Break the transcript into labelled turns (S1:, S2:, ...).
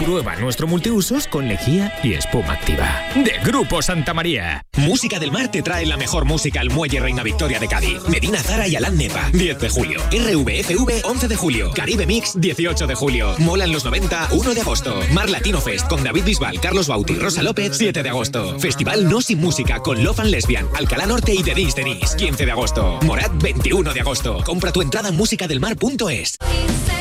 S1: Prueba nuestro multiusos con lejía y espuma activa. De Grupo Santa María.
S2: Música del Mar te trae la mejor música al Muelle Reina Victoria de Cádiz. Medina Zara y Alán Nepa, 10 de julio. RVFV, 11 de julio. Caribe Mix, 18 de julio. Molan los 90, 1 de agosto. Mar Latino Fest con David Bisbal, Carlos Bauti, Rosa López, 7 de agosto. Festival No Sin Música con Love and Lesbian, Alcalá Norte y Denise Denise, 15 de agosto. Morat, 21 de agosto. Compra tu entrada en musicadelmar.es.